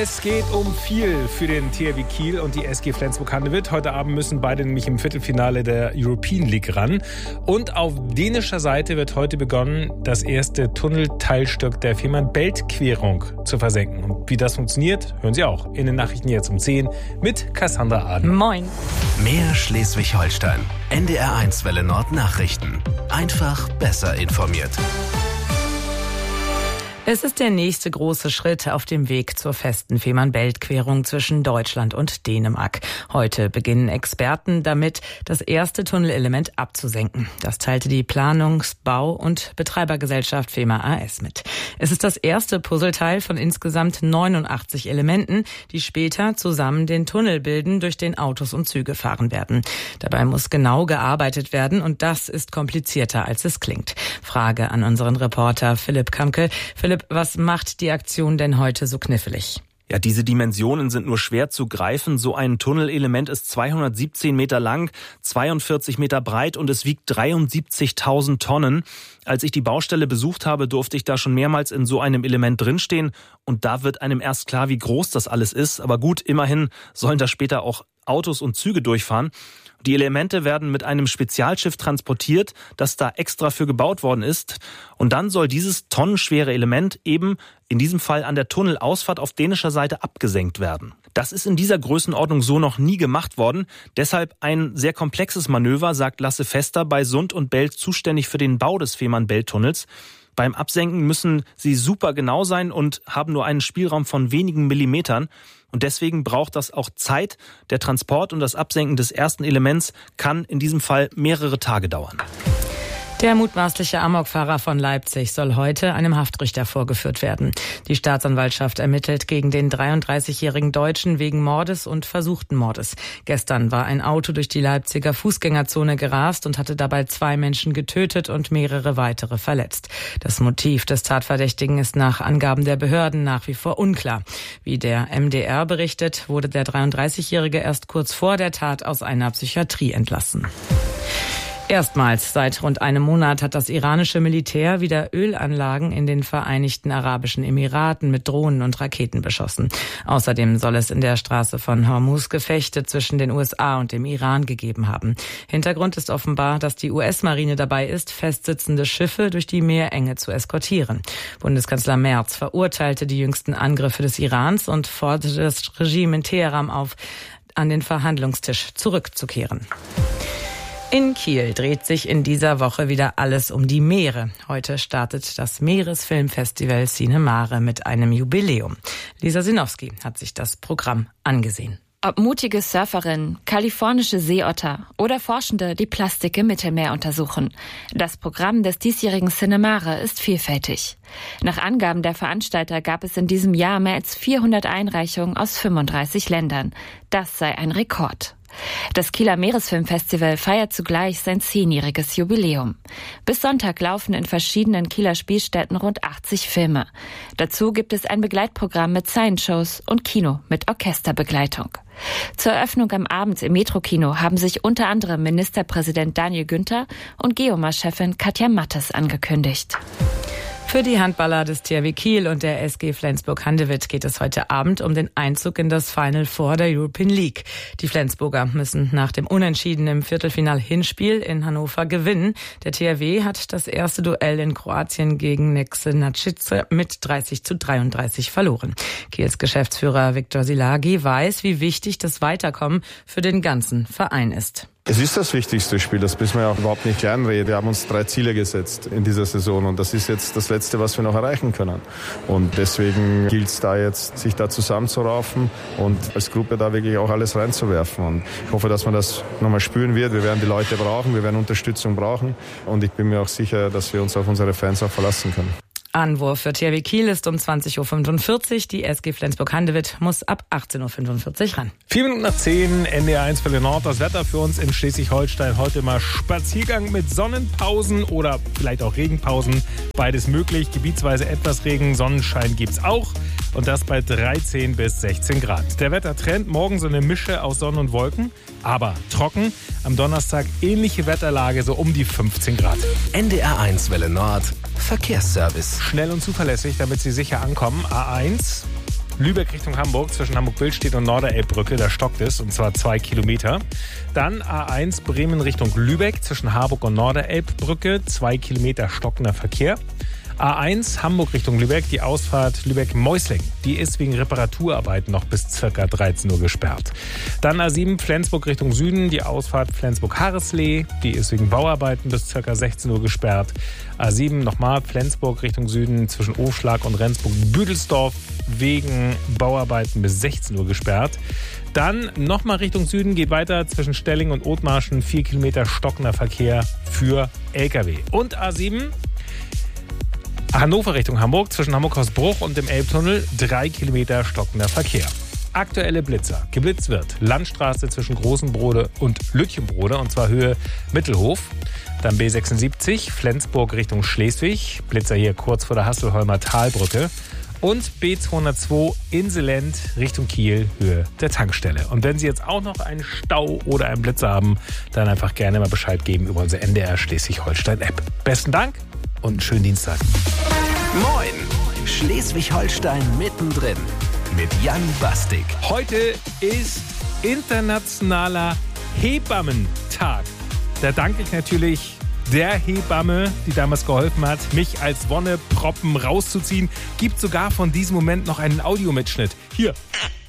Es geht um viel für den THW Kiel und die SG Flensburg-Handewitt. Heute Abend müssen beide nämlich im Viertelfinale der European League ran. Und auf dänischer Seite wird heute begonnen, das erste Tunnelteilstück der Fehmarn-Belt-Querung zu versenken. Und wie das funktioniert, hören Sie auch in den Nachrichten jetzt um 10 mit Cassandra Aden. Moin. Mehr Schleswig-Holstein. NDR1 Welle Nord Nachrichten. Einfach besser informiert. Es ist der nächste große Schritt auf dem Weg zur festen Fehmarn-Belt-Querung zwischen Deutschland und Dänemark. Heute beginnen Experten damit, das erste Tunnelelement abzusenken. Das teilte die Planungs-, Bau- und Betreibergesellschaft Fehmarn AS mit. Es ist das erste Puzzleteil von insgesamt 89 Elementen, die später zusammen den Tunnel bilden, durch den Autos und Züge fahren werden. Dabei muss genau gearbeitet werden und das ist komplizierter, als es klingt. Frage an unseren Reporter Philipp Kamke. Philipp, was macht die Aktion denn heute so knifflig? Ja, diese Dimensionen sind nur schwer zu greifen. So ein Tunnelelement ist 217 Meter lang, 42 Meter breit und es wiegt 73.000 Tonnen. Als ich die Baustelle besucht habe, durfte ich da schon mehrmals in so einem Element drinstehen. Und da wird einem erst klar, wie groß das alles ist. Aber gut, immerhin sollen da später auch Autos und Züge durchfahren. Die Elemente werden mit einem Spezialschiff transportiert, das da extra für gebaut worden ist. Und dann soll dieses tonnenschwere Element eben in diesem Fall an der Tunnelausfahrt auf dänischer Seite abgesenkt werden. Das ist in dieser Größenordnung so noch nie gemacht worden. Deshalb ein sehr komplexes Manöver, sagt Lasse Fester, bei Sund und Belt zuständig für den Bau des Fehmarn-Belt-Tunnels. Beim Absenken müssen sie super genau sein und haben nur einen Spielraum von wenigen Millimetern. Und deswegen braucht das auch Zeit. Der Transport und das Absenken des ersten Elements kann in diesem Fall mehrere Tage dauern. Der mutmaßliche Amokfahrer von Leipzig soll heute einem Haftrichter vorgeführt werden. Die Staatsanwaltschaft ermittelt gegen den 33-jährigen Deutschen wegen Mordes und versuchten Mordes. Gestern war ein Auto durch die Leipziger Fußgängerzone gerast und hatte dabei 2 Menschen getötet und mehrere weitere verletzt. Das Motiv des Tatverdächtigen ist nach Angaben der Behörden nach wie vor unklar. Wie der MDR berichtet, wurde der 33-jährige erst kurz vor der Tat aus einer Psychiatrie entlassen. Erstmals seit rund einem Monat hat das iranische Militär wieder Ölanlagen in den Vereinigten Arabischen Emiraten mit Drohnen und Raketen beschossen. Außerdem soll es in der Straße von Hormuz Gefechte zwischen den USA und dem Iran gegeben haben. Hintergrund ist offenbar, dass die US-Marine dabei ist, festsitzende Schiffe durch die Meerenge zu eskortieren. Bundeskanzler Merz verurteilte die jüngsten Angriffe des Irans und forderte das Regime in Teheran auf, an den Verhandlungstisch zurückzukehren. In Kiel dreht sich in dieser Woche wieder alles um die Meere. Heute startet das Meeresfilmfestival Cinemare mit einem Jubiläum. Lisa Sinowski hat sich das Programm angesehen. Ob mutige Surferinnen, kalifornische Seeotter oder Forschende, die Plastik im Mittelmeer untersuchen. Das Programm des diesjährigen Cinemare ist vielfältig. Nach Angaben der Veranstalter gab es in diesem Jahr mehr als 400 Einreichungen aus 35 Ländern. Das sei ein Rekord. Das Kieler Meeresfilmfestival feiert zugleich sein 10-jähriges Jubiläum. Bis Sonntag laufen in verschiedenen Kieler Spielstätten rund 80 Filme. Dazu gibt es ein Begleitprogramm mit Science-Shows und Kino mit Orchesterbegleitung. Zur Eröffnung am Abend im Metrokino haben sich unter anderem Ministerpräsident Daniel Günther und Geomar-Chefin Katja Mattes angekündigt. Für die Handballer des THW Kiel und der SG Flensburg-Handewitt geht es heute Abend um den Einzug in das Final Four der European League. Die Flensburger müssen nach dem Unentschieden im Viertelfinal-Hinspiel in Hannover gewinnen. Der THW hat das erste Duell in Kroatien gegen Nexe Načice mit 30:33 verloren. Kiels Geschäftsführer Viktor Silagi weiß, wie wichtig das Weiterkommen für den ganzen Verein ist. Es ist das wichtigste Spiel, das müssen wir ja auch überhaupt nicht kleinreden. Wir haben uns 3 Ziele gesetzt in dieser Saison und das ist jetzt das Letzte, was wir noch erreichen können. Und deswegen gilt es da jetzt, sich da zusammenzuraufen und als Gruppe da wirklich auch alles reinzuwerfen. Und ich hoffe, dass man das nochmal spüren wird. Wir werden die Leute brauchen, wir werden Unterstützung brauchen und ich bin mir auch sicher, dass wir uns auf unsere Fans auch verlassen können. Anwurf für THW Kiel ist um 20:45 Uhr. Die SG Flensburg-Handewitt muss ab 18:45 Uhr ran. 4 Minuten nach 10, NDR1 Welle Nord. Das Wetter für uns in Schleswig-Holstein heute mal Spaziergang mit Sonnenpausen oder vielleicht auch Regenpausen. Beides möglich. Gebietsweise etwas Regen, Sonnenschein gibt's auch. Und das bei 13 bis 16 Grad. Der Wettertrend, morgen so eine Mische aus Sonne und Wolken, aber trocken. Am Donnerstag ähnliche Wetterlage, so um die 15 Grad. NDR1 Welle Nord, Verkehrsservice. Schnell und zuverlässig, damit Sie sicher ankommen. A1 Lübeck Richtung Hamburg, zwischen Hamburg-Billstedt und Norderelbbrücke, da stockt es, und zwar 2 Kilometer. Dann A1 Bremen Richtung Lübeck, zwischen Harburg und Norderelbbrücke, 2 Kilometer stockender Verkehr. A1 Hamburg Richtung Lübeck, die Ausfahrt Lübeck-Meusling, die ist wegen Reparaturarbeiten noch bis ca. 13 Uhr gesperrt. Dann A7 Flensburg Richtung Süden, die Ausfahrt Flensburg-Harreslee, die ist wegen Bauarbeiten bis ca. 16 Uhr gesperrt. A7 nochmal Flensburg Richtung Süden, zwischen Ofschlag und Rendsburg-Büdelsdorf, wegen Bauarbeiten bis 16 Uhr gesperrt. Dann nochmal Richtung Süden, geht weiter zwischen Stelling und Othmarschen, 4 Kilometer stockender Verkehr für Lkw. Und A7 Hannover Richtung Hamburg, zwischen Hamburg-Hausbruch und dem Elbtunnel, 3 Kilometer stockender Verkehr. Aktuelle Blitzer. Geblitzt wird Landstraße zwischen Großenbrode und Lütchenbrode, und zwar Höhe Mittelhof. Dann B76 Flensburg Richtung Schleswig, Blitzer hier kurz vor der Hasselholmer Talbrücke. Und B202 Inselend Richtung Kiel, Höhe der Tankstelle. Und wenn Sie jetzt auch noch einen Stau oder einen Blitzer haben, dann einfach gerne mal Bescheid geben über unsere NDR Schleswig-Holstein-App. Besten Dank und einen schönen Dienstag. Moin! Schleswig-Holstein mittendrin mit Jan Bastik. Heute ist internationaler Hebammentag. Da danke ich natürlich der Hebamme, die damals geholfen hat, mich als Wonneproppen rauszuziehen. Gibt sogar von diesem Moment noch einen Audiomitschnitt. Hier.